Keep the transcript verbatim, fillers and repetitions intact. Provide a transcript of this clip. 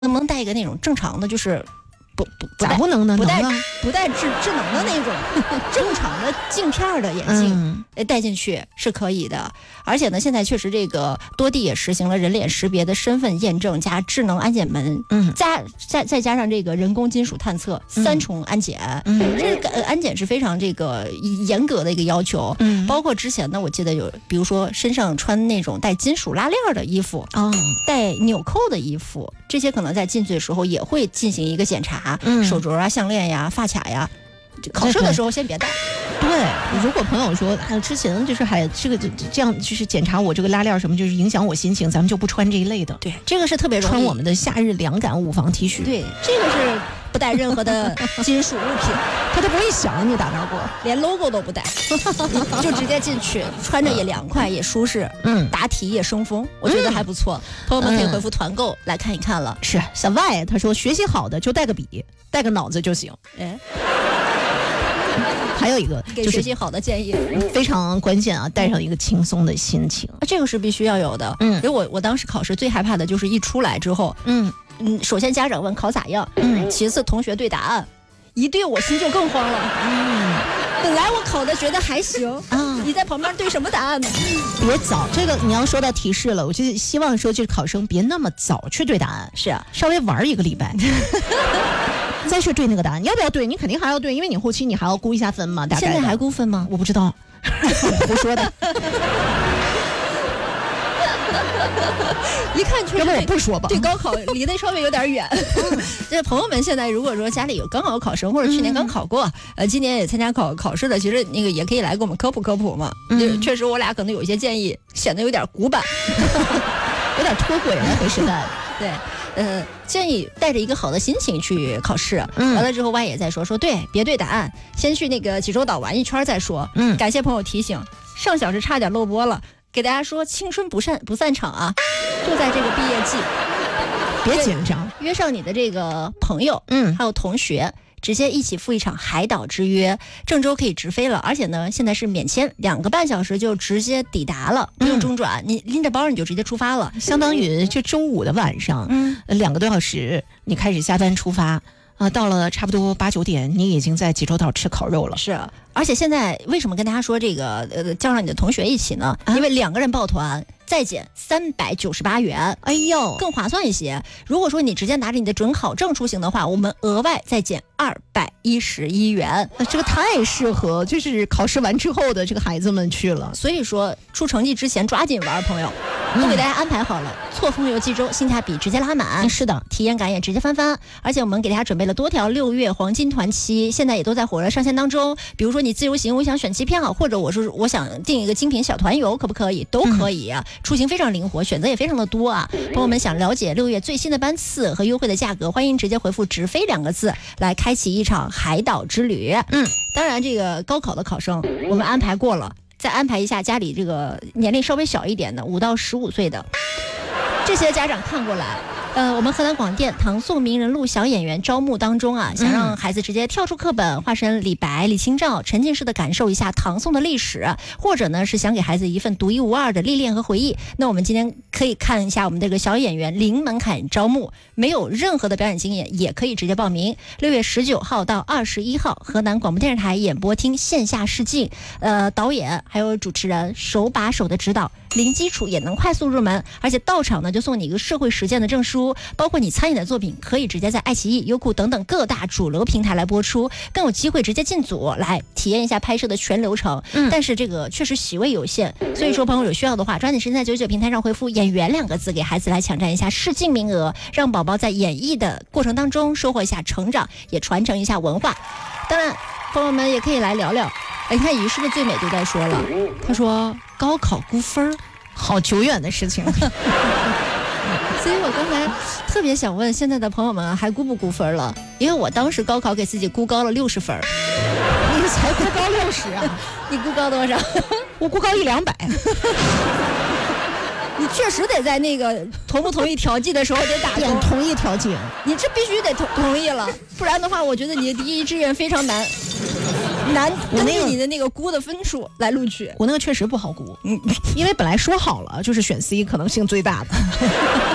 能不能戴一个那种正常的，就是不不不咋不能呢？ 不带能啊不带智智能的那种正常的镜片的眼镜， 嗯哎，戴进去是可以的。而且呢，现在确实这个多地也实行了人脸识别的身份验证加智能安检门， 嗯加再再加上这个人工金属探测， 嗯三重安检， 嗯这个呃安检是非常这个严格的一个要求。 嗯包括之前呢，我记得有，比如说身上穿那种带金属拉链的衣服， 哦带纽扣的衣服，这些可能在进去的时候也会进行一个检查， 嗯手镯啊、项链呀、发卡呀。考试的时候先别戴。 对，如果朋友说还有之前就是还这个这样就是检查我这个拉链什么，就是影响我心情，咱们就不穿这一类的。 对，这个是特别容易穿我们的夏日凉感五防 T 恤。 对，这个是不带任何的金属物品， 他都不会响你打那过， 连 logo 都不带，就直接进去，穿着也凉快也舒适， 嗯， 答题也生风，我觉得还不错。朋友们可以回复团购来看一看了。 是小外他说学习好的就带个笔，带个脑子就行。 哎， 还有一个就是给学习好的建议， 非常关键啊，带上一个轻松的心情。 啊这个是必须要有的。 嗯因为我我当时考试最害怕的就是一出来之后， 嗯嗯，首先家长问考咋样， 嗯其次同学对答案，一对我心就更慌了。 嗯本来我考的觉得还行啊， 你在旁边对什么答案呢？ 别早，这个你要说到提示了，我就希望说就是考生别那么早去对答案， 是啊， 稍微玩一个礼拜。再去对那个答案，要不要对？你肯定还要对，因为你后期你还要估一下分嘛。大概现在还估分吗？ 我不知道，胡说的。 一看确实要不我对不说吧。 对高考离得稍微有点远。这朋友们现在如果说家里有刚好考生或者去年刚考过， 嗯、 呃，今年也参加考考试的，其实那个也可以来给我们科普科普嘛。嗯、就确实我俩可能有一些建议显得有点古板， 有点脱轨了回时代。 对。呃，建议带着一个好的心情去考试。嗯，完了之后歪也在说说对，别对答案，先去那个济州岛玩一圈再说。嗯，感谢朋友提醒，上小时差点漏播了，给大家说青春不散不散场啊，就在这个毕业季， 别紧张， 约上你的这个朋友，嗯，还有同学。直接一起赴一场海岛之约，郑州可以直飞了，而且呢，现在是免签，两个半小时就直接抵达了，不用中转，嗯、你拎着包你就直接出发了， 相当于就周五的晚上，嗯，两个多小时，你开始下班出发。啊，到了差不多八九点，你已经在济州岛吃烤肉了。 是，而且现在为什么跟大家说这个呃，叫上你的同学一起呢？啊、因为两个人抱团再减三百九十八元， 哎呦， 更划算一些。如果说你直接拿着你的准考证出行的话，我们额外再减二百一十一元。 那这个太适合就是考试完之后的这个孩子们去了。 所以说出成绩之前抓紧玩，朋友。都给大家安排好了，错峰游济州，性价比直接拉满。 是的， 体验感也直接翻番。而且我们给大家准备了多条六月黄金团期，现在也都在火热上线当中。比如说你自由行，我想选机票，或者我说我想订一个精品小团游，可不可以？都可以啊。嗯、出行非常灵活，选择也非常的多啊。朋友们想了解六月最新的班次和优惠的价格，欢迎直接回复直飞两个字来开启一场海岛之旅。嗯，当然这个高考的考生我们安排过了。再安排一下家里这个年龄稍微小一点的五到十五岁的这些家长看过来，呃，我们河南广电唐宋名人录小演员招募当中啊，想让孩子直接跳出课本，化身李白、李清照，沉浸式的感受一下唐宋的历史，或者呢是想给孩子一份独一无二的历练和回忆。那我们今天可以看一下我们这个小演员零门槛招募，没有任何的表演经验也可以直接报名。六月十九号到二十一号，河南广播电视台演播厅线下试镜，呃，导演还有主持人手把手的指导。零基础也能快速入门，而且到场呢就送你一个社会实践的证书，包括你参演的作品可以直接在爱奇艺、优酷等等各大主流平台来播出，更有机会直接进组来体验一下拍摄的全流程。嗯，但是这个确实席位有限，所以说朋友有需要的话，抓紧时间在九九平台上回复演员两个字，给孩子来抢占一下试镜名额，让宝宝在演绎的过程当中收获一下成长，也传承一下文化。当然朋友们也可以来聊聊，你看于是的最美就在说了，他说高考估分好久远的事情。 所以我刚才特别想问现在的朋友们还估不估分了？因为我当时高考给自己估高了六十分。 你才估高六十啊？ 你估高多少？ 我估高一两百。 你确实得在那个同不同意调剂的时候得打点同意调剂， 你这必须得同同意了，不然的话，我觉得你的第一志愿非常难。难根据你的那个估的分数来录取。 我那个确实不好估，嗯，因为本来说好了就是选 C 可能性最大的。